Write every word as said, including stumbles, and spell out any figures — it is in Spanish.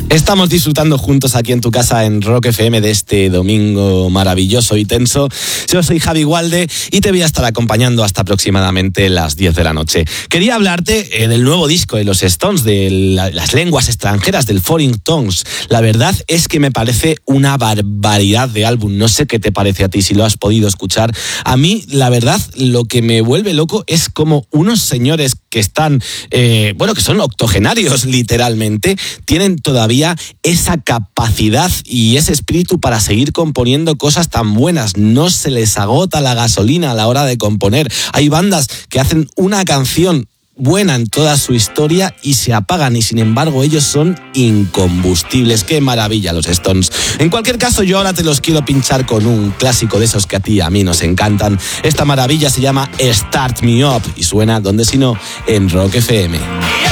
Estamos disfrutando juntos aquí en tu casa en Rock F M de este domingo maravilloso y tenso. Yo soy Javi Gualde y te voy a estar acompañando hasta aproximadamente las diez de la noche. Quería hablarte eh, del nuevo disco de los Stones, de la, las lenguas extranjeras, del Foreign Tongues. La verdad es que me parece una barbaridad de álbum. No sé qué te parece a ti, si lo has podido escuchar. A mí, la verdad, lo que me vuelve loco es como unos señores que están, eh, bueno, que son octogenarios literalmente, tienen todavía esa capacidad y ese espíritu para seguir componiendo cosas tan buenas. No se les agota la gasolina a la hora de componer. Hay bandas que hacen una canción buena en toda su historia y se apagan, y sin embargo ellos son incombustibles. ¡Qué maravilla los Stones! En cualquier caso, yo ahora te los quiero pinchar con un clásico de esos que a ti y a mí nos encantan. Esta maravilla se llama Start Me Up y suena, donde si no, en Rock F M.